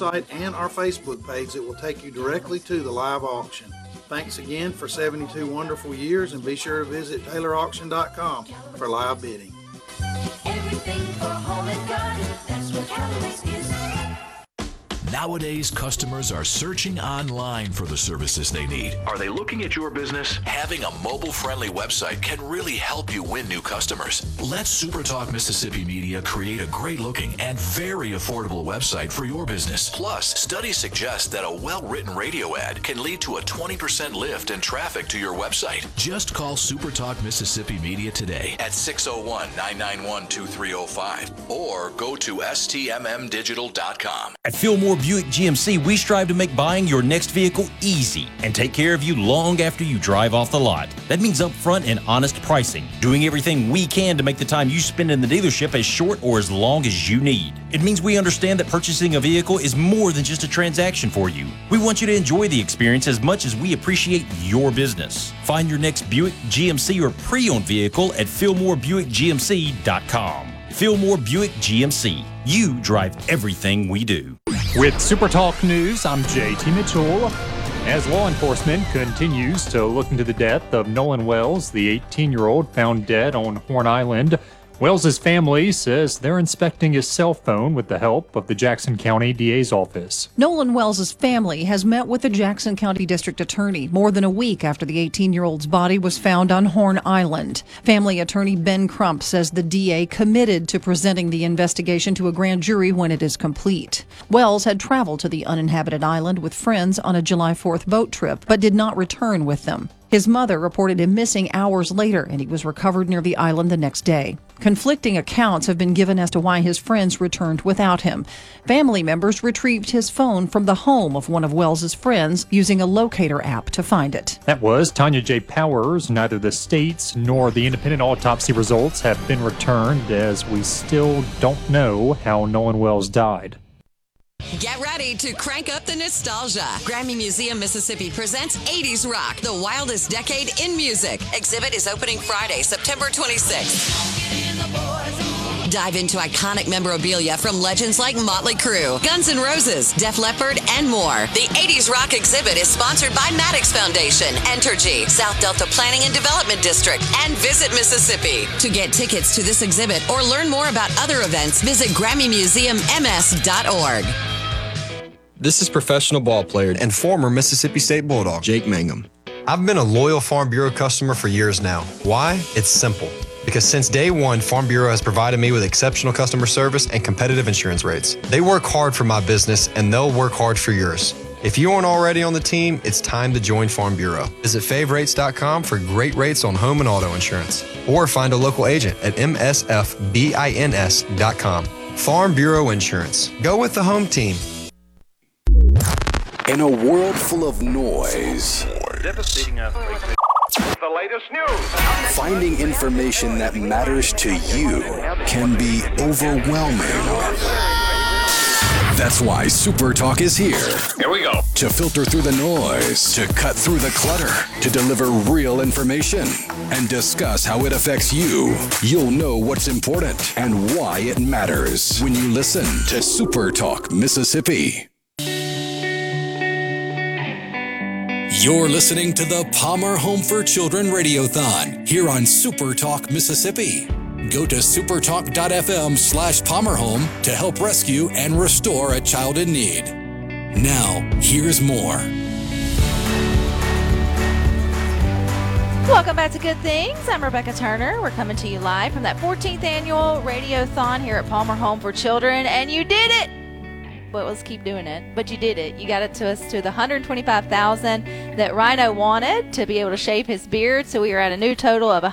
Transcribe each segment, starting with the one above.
website and our Facebook page that will take you directly to the live auction. Thanks again for 72 wonderful years, and be sure to visit TaylorAuction.com for live bidding. Everything for home and garden, that's what Callaway's is. Nowadays, customers are searching online for the services they need. Are they looking at your business? Having a mobile-friendly website can really help you win new customers. Let SuperTalk Mississippi Media create a great-looking and very affordable website for your business. Plus, studies suggest that a well-written radio ad can lead to a 20% lift in traffic to your website. Just call SuperTalk Mississippi Media today at 601-991-2305 or go to stmmdigital.com. At Fillmore Buick GMC, we strive to make buying your next vehicle easy and take care of you long after you drive off the lot. That means upfront and honest pricing, doing everything we can to make the time you spend in the dealership as short or as long as you need. It means we understand that purchasing a vehicle is more than just a transaction for you. We want you to enjoy the experience as much as we appreciate your business. Find your next Buick, GMC, or pre-owned vehicle at FillmoreBuickGMC.com. Fillmore Buick GMC. You drive everything we do. With SuperTalk News, I'm JT Mitchell. As law enforcement continues to look into the death of Nolan Wells, the 18-year-old found dead on Horn Island, Wells's family says they're inspecting his cell phone with the help of the Jackson County DA's office. Nolan Wells's family has met with the Jackson County District Attorney more than a week after the 18-year-old's body was found on Horn Island. Family attorney Ben Crump says the DA committed to presenting the investigation to a grand jury when it is complete. Wells had traveled to the uninhabited island with friends on a July 4th boat trip, but did not return with them. His mother reported him missing hours later, and he was recovered near the island the next day. Conflicting accounts have been given as to why his friends returned without him. Family members retrieved his phone from the home of one of Wells's friends using a locator app to find it. That was Tanya J. Powers. Neither the state's nor the independent autopsy results have been returned, as we still don't know how Nolan Wells died. Get ready to crank up the nostalgia. Grammy Museum Mississippi presents 80s Rock, the wildest decade in music. Exhibit is opening Friday, September 26th. Dive into iconic memorabilia from legends like Motley Crue, Guns N' Roses, Def Leppard, and more. The 80s Rock exhibit is sponsored by Maddox Foundation, Entergy, South Delta Planning and Development District, and Visit Mississippi. To get tickets to this exhibit or learn more about other events, visit GrammyMuseumMS.org. This is professional ball player and former Mississippi State Bulldog, Jake Mangum. I've been a loyal Farm Bureau customer for years now. Why? It's simple. Because since day one, Farm Bureau has provided me with exceptional customer service and competitive insurance rates. They work hard for my business, and they'll work hard for yours. If you aren't already on the team, it's time to join Farm Bureau. Visit favrates.com for great rates on home and auto insurance. Or find a local agent at msfbins.com. Farm Bureau Insurance. Go with the home team. In a world full of noise, devastating earthquake. The latest news. Finding information that matters to you can be overwhelming. That's why SuperTalk is here. Here we go. To filter through the noise, to cut through the clutter, to deliver real information, and discuss how it affects you. You'll know what's important and why it matters when you listen to SuperTalk Mississippi. You're listening to the Palmer Home for Children Radiothon here on SuperTalk Mississippi. Go to supertalk.fm/PalmerHome to help rescue and restore a child in need. Now, here's more. Welcome back to Good Things. I'm Rebecca Turner. We're coming to you live from that 14th annual Radiothon here at Palmer Home for Children, and you did it! But let's keep doing it. But you did it. You got it to us to the $125,000 that Rhino wanted to be able to shave his beard. So we are at a new total of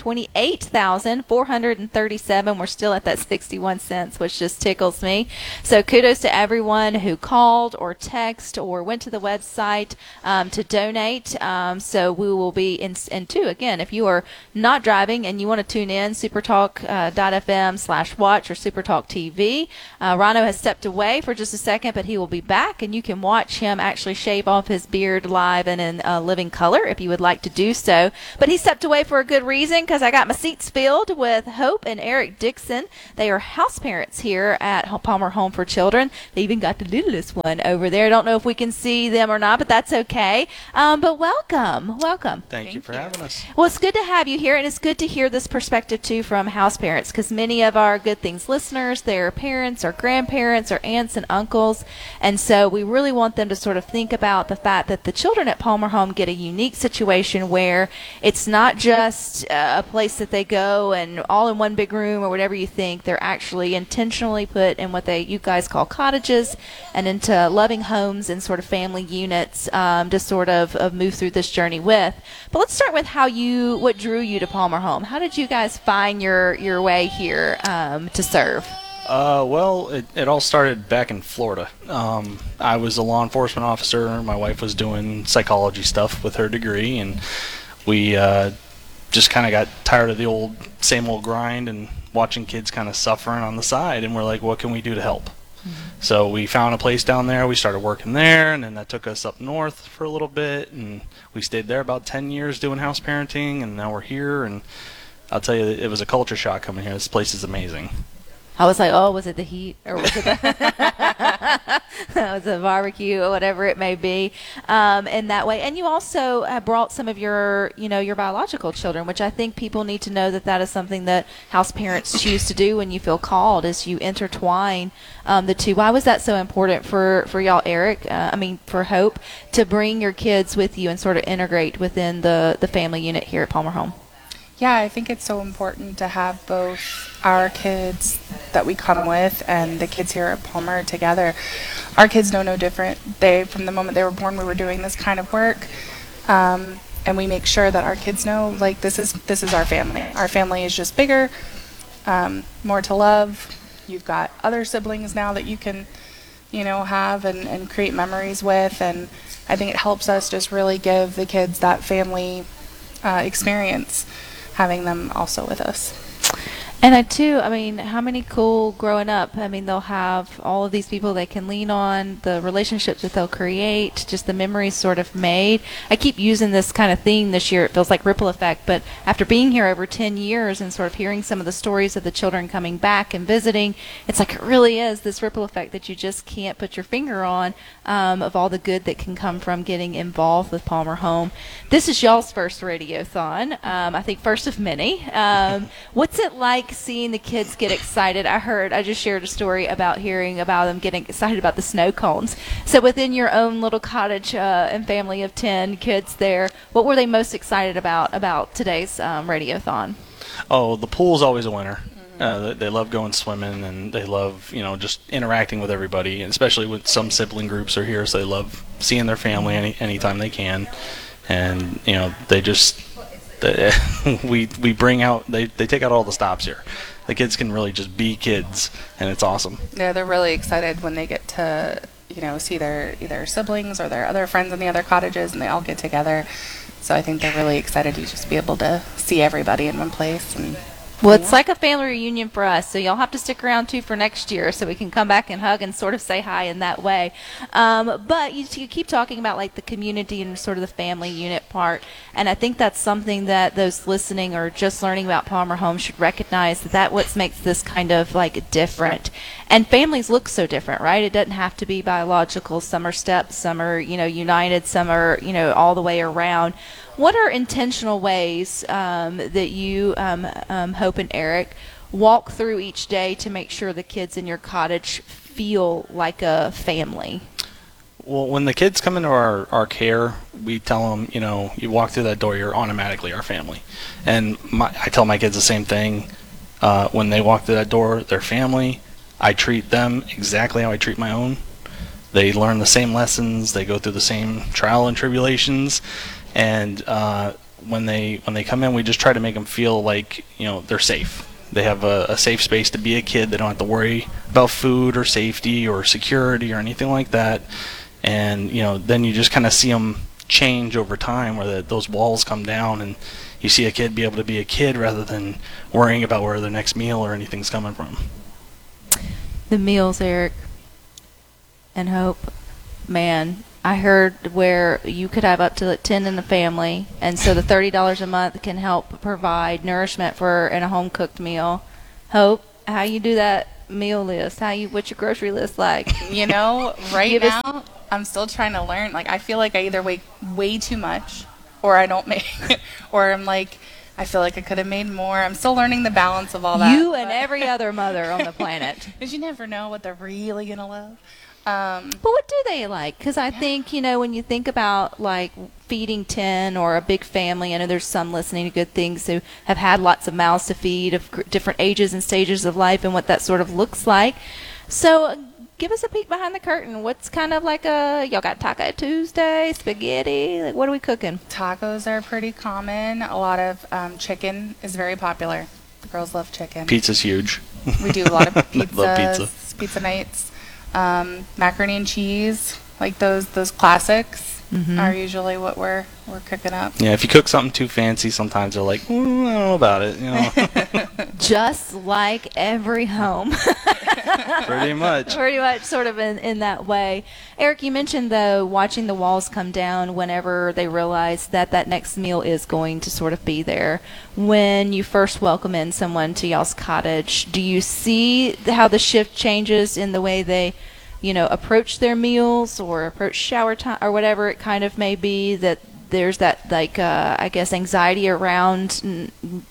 $128,437. We're still at that 61 cents, which just tickles me. So kudos to everyone who called or text or went to the website to donate. So we will be in two. Again, if you are not driving and you want to tune in, supertalk.fm/watch or supertalk TV. Rhino has stepped away for just just a second, but he will be back, and you can watch him actually shave off his beard live and in living color if you would like to do so. But he stepped away for a good reason, because I got my seats filled with Hope and Eric Dixon. They are house parents here at Palmer Home for Children. They even got the littlest one over there. Don't know if we can see them or not, but that's okay. But welcome. Thank you for having us. Well, it's good to have you here, and it's good to hear this perspective, too, from house parents, because many of our Good Things listeners, their parents or grandparents or aunts and uncles, and so we really want them to sort of think about the fact that the children at Palmer Home get a unique situation where it's not just a place that they go and all in one big room or whatever you think. They're actually intentionally put in what you guys call cottages and into loving homes and sort of family units to sort of move through this journey with. But let's start with what drew you to Palmer Home. How did you guys find your way here to serve? Well, it all started back in Florida. I was a law enforcement officer. My wife was doing psychology stuff with her degree, and we just kind of got tired of the same old grind and watching kids kind of suffering on the side, and we're like, what can we do to help? So we found a place down there. We started working there, and then that took us up north for a little bit, and we stayed there about 10 years doing house parenting, and now we're here, and I'll tell you, it was a culture shock coming here. This place is amazing. I was like, was it the heat, or was it was it barbecue, or whatever it may be, in that way. And you also brought some of your biological children, which I think people need to know that is something that house parents choose to do when you feel called, is you intertwine the two. Why was that so important for y'all, Eric? For Hope, to bring your kids with you and sort of integrate within the family unit here at Palmer Home? Yeah, I think it's so important to have both our kids that we come with and the kids here at Palmer together. Our kids know no different. From the moment they were born, we were doing this kind of work, and we make sure that our kids know, like, this is our family. Our family is just bigger, more to love. You've got other siblings now that you can, have and create memories with, and I think it helps us just really give the kids that family experience, having them also with us. And how many cool growing up, they'll have all of these people they can lean on, the relationships that they'll create, just the memories sort of made. I keep using this kind of theme this year. It feels like ripple effect, but after being here over 10 years and sort of hearing some of the stories of the children coming back and visiting, it's like it really is this ripple effect that you just can't put your finger on, of all the good that can come from getting involved with Palmer Home. This is y'all's first radiothon, I think first of many. What's it like seeing the kids get excited? I just shared a story about hearing about them getting excited about the snow cones. So within your own little cottage and family of 10 kids there, what were they most excited about today's radiothon? Oh, the pool's always a winner. They love going swimming, and they love, just interacting with everybody, and especially with some sibling groups are here, so they love seeing their family anytime they can. And, they just... we bring out, they take out all the stops here. The kids can really just be kids, and it's awesome. Yeah, they're really excited when they get to see their either siblings or their other friends in the other cottages, and they all get together. So I think they're really excited to just be able to see everybody in one place. Well, it's like a family reunion for us, so y'all have to stick around too for next year so we can come back and hug and sort of say hi in that way. But you keep talking about like the community and sort of the family unit part, and I think that's something that those listening or just learning about Palmer Home should recognize, that what makes this kind of like different. And families look so different, right? It doesn't have to be biological. Some are steps, some are united, some are all the way around. What are intentional ways that you, Hope and Eric, walk through each day to make sure the kids in your cottage feel like a family? Well, when the kids come into our care, we tell them, you walk through that door, you're automatically our family. And I tell my kids the same thing. When they walk through that door, they're family. I treat them exactly how I treat my own. They learn the same lessons. They go through the same trial and tribulations. And when they come in, we just try to make them feel like they're safe. They have a safe space to be a kid. They don't have to worry about food or safety or security or anything like that. And then you just kind of see them change over time, where those walls come down, and you see a kid be able to be a kid rather than worrying about where their next meal or anything's coming from. The meals, Eric. and Hope, man, I heard where you could have up to 10 in the family, and so the $30 a month can help provide nourishment for in a home cooked meal. Hope, how you do that meal list? What's your grocery list like? You know, right Give us- now I'm still trying to learn. Like, I feel like I either make way too much, or I don't make, or I'm like, I feel like I could have made more. I'm still learning the balance of all that. You and every other mother on the planet. Because you never know what they're really gonna love. But what do they like? Because I think, when you think about like feeding 10 or a big family, I know there's some listening to Good Things who have had lots of mouths to feed of different ages and stages of life and what that sort of looks like. So give us a peek behind the curtain. What's kind of like y'all got Taco Tuesday, spaghetti? Like, what are we cooking? Tacos are pretty common. A lot of chicken is very popular. The girls love chicken. Pizza's huge. We do a lot of pizzas, Love pizza nights. Macaroni and cheese, like those classics, are usually what we're cooking up. Yeah, if you cook something too fancy, sometimes they're like, I don't know about it. Just like every home. Pretty much. Pretty much sort of in that way. Eric, you mentioned, though, watching the walls come down whenever they realize that next meal is going to sort of be there. When you first welcome in someone to y'all's cottage, do you see how the shift changes in the way they approach their meals or approach shower time or whatever it kind of may be, that there's that, like, I guess, anxiety around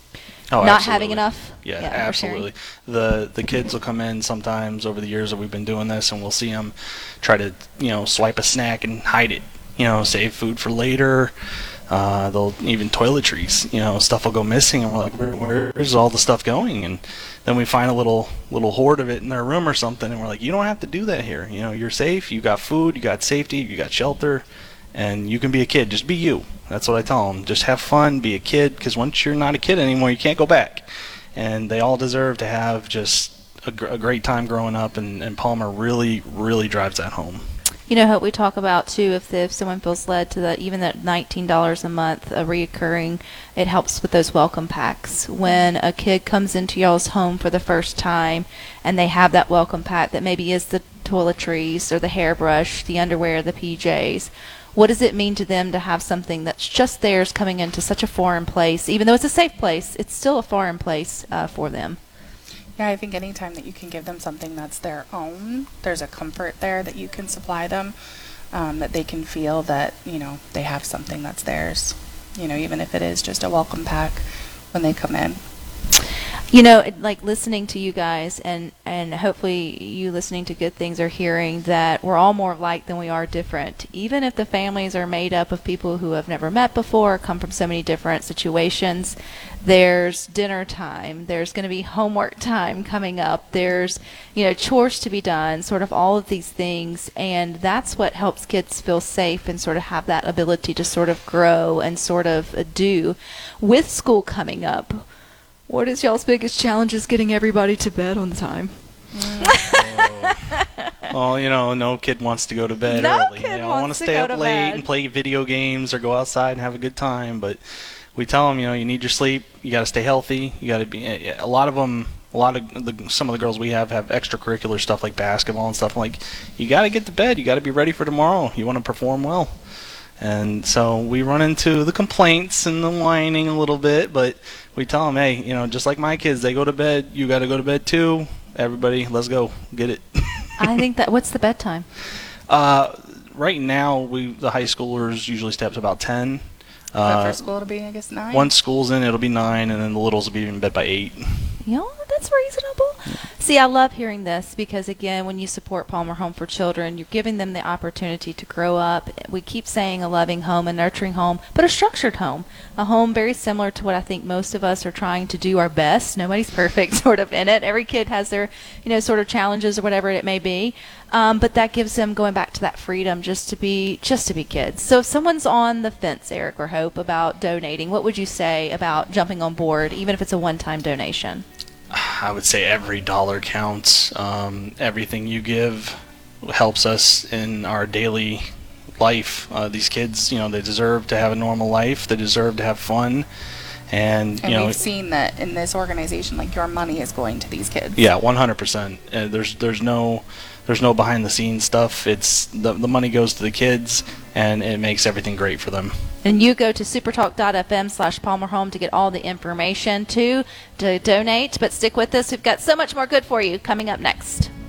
not having enough? Yeah, we're absolutely. The kids will come in sometimes over the years that we've been doing this, and we'll see them try to, swipe a snack and hide it, save food for later. They'll even toiletries, stuff will go missing, and we're like, where's all the stuff going? And then we find a little hoard of it in their room or something, and we're like, you don't have to do that here. You're safe. You got food. You got safety. You got shelter, and you can be a kid. Just be you. That's what I tell them. Just have fun. Be a kid, because once you're not a kid anymore, you can't go back. And they all deserve to have just a great time growing up, and Palmer really, really drives that home. Hope, we talk about, too, if someone feels led to even that $19 a month reoccurring, it helps with those welcome packs. When a kid comes into y'all's home for the first time and they have that welcome pack that maybe is the toiletries or the hairbrush, the underwear, the PJs, what does it mean to them to have something that's just theirs coming into such a foreign place? Even though it's a safe place, it's still a foreign place for them. Yeah, I think anytime that you can give them something that's their own, there's a comfort there that you can supply them, that they can feel that, they have something that's theirs, even if it is just a welcome pack when they come in. Like listening to you guys, and hopefully you listening to Good Things are hearing that we're all more alike than we are different. Even if the families are made up of people who have never met before, come from so many different situations, there's dinner time, there's going to be homework time coming up, there's, chores to be done, sort of all of these things, and that's what helps kids feel safe and sort of have that ability to sort of grow and sort of do. With school coming up, what is y'all's biggest challenges getting everybody to bed on time? Well, no kid wants to go to bed early. They all want to stay up late and play video games or go outside and have a good time. But we tell them, you need your sleep. You got to stay healthy. You got to be. Some of the girls we have extracurricular stuff like basketball and stuff. Like, you got to get to bed. You got to be ready for tomorrow. You want to perform well. And so we run into the complaints and the whining a little bit, but we tell them, hey, just like my kids, they go to bed, you got to go to bed too. Everybody, let's go. Get it. I think what's the bedtime? Right now, the high schoolers usually stay up to about 10. For school to be, I guess, 9? Once school's in, it'll be 9, and then the littles will be in bed by 8. That's reasonable. See, I love hearing this because, again, when you support Palmer Home for Children, you're giving them the opportunity to grow up. We keep saying a loving home, a nurturing home, but a structured home. A home very similar to what I think most of us are trying to do our best. Nobody's perfect sort of in it. Every kid has their, sort of challenges or whatever it may be. But that gives them, going back to that freedom, just to be kids. So if someone's on the fence, Eric or Hope, about donating, what would you say about jumping on board, even if it's a one-time donation? I would say every dollar counts. Everything you give helps us in our daily life. These kids, they deserve to have a normal life. They deserve to have fun. And we've seen that in this organization, like, your money is going to these kids. Yeah, 100%. There's There's no behind the scenes stuff. It's the money goes to the kids, and it makes everything great for them. And you go to supertalk.fm/PalmerHome to get all the information to donate. But stick with us. We've got so much more good for you coming up next.